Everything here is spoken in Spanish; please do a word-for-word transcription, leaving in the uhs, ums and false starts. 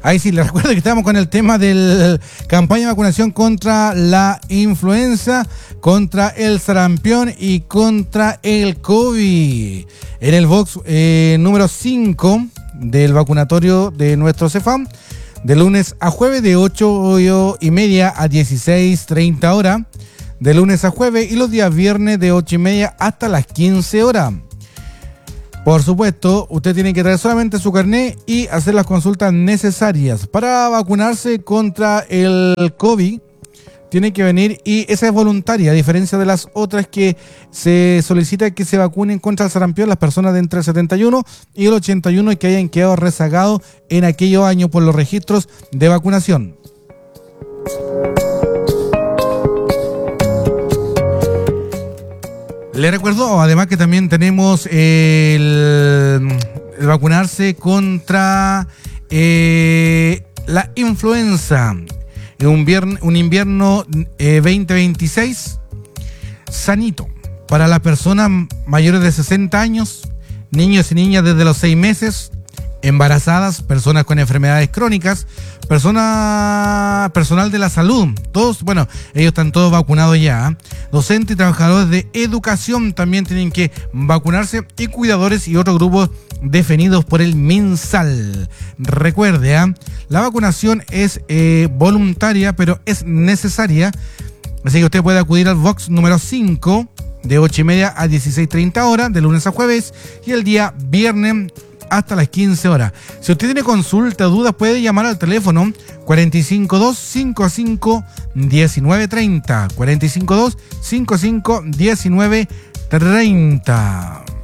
Ahí sí, les recuerdo que estamos con el tema de la campaña de vacunación contra la influenza, contra el sarampión y contra el COVID. En el box eh, número cinco del vacunatorio de nuestro CEFAM, de lunes a jueves de ocho y media a dieciséis treinta horas, de lunes a jueves, y los días viernes de ocho y media hasta las quince horas. Por supuesto, usted tiene que traer solamente su carnet y hacer las consultas necesarias. Para vacunarse contra el COVID, tiene que venir, y esa es voluntaria, a diferencia de las otras que se solicita que se vacunen contra el sarampión las personas de entre el setenta y uno y el ochenta y uno y que hayan quedado rezagados en aquellos años por los registros de vacunación. Le recuerdo además que también tenemos el, el vacunarse contra eh, la influenza. Un, viernes, un invierno eh, veinte veintiséis sanito para las personas mayores de sesenta años, niños y niñas desde los seis meses, embarazadas, personas con enfermedades crónicas, persona, personal de la salud, todos, bueno, ellos están todos vacunados ya, docentes y trabajadores de educación también tienen que vacunarse, y cuidadores y otros grupos definidos por el MinSal. Recuerde, ¿eh? La vacunación es eh, voluntaria, pero es necesaria, así que usted puede acudir al box número cinco de ocho y media a dieciséis treinta horas, de lunes a jueves, y el día viernes hasta las quince horas. Si usted tiene consulta, dudas, puede llamar al teléfono cuatro cinco dos, cinco cinco, uno nueve tres cero, cuatro cinco dos, cinco cinco, uno nueve tres cero.